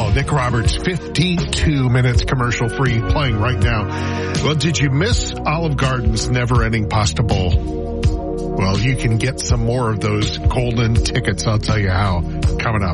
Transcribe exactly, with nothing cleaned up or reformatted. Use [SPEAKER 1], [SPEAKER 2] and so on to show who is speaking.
[SPEAKER 1] now. Nick Roberts, fifty-two minutes commercial free, playing right now. Well, did you miss Olive Garden's never-ending pasta bowl? Well, you can get some more of those golden tickets. I'll tell you how coming up.